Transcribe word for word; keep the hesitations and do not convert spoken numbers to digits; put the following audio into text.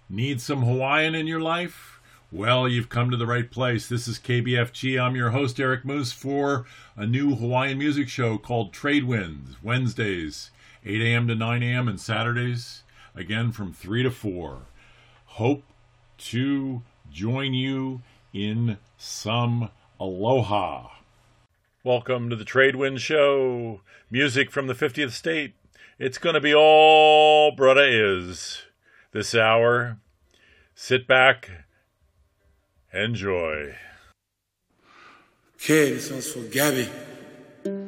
Need some Hawaiian in your life? Well, you've come to the right place. This is K B F G. I'm your host, Eric Moose, for a new Hawaiian music show called Trade Winds, Wednesdays, eight a.m. to nine a.m., and Saturdays, again from three to four. Hope to join you in some aloha. Welcome to the Trade Wind Show. Music from the fiftieth state. It's going to be all brudda is this hour. Sit back, enjoy. Okay, this one's for Gabby.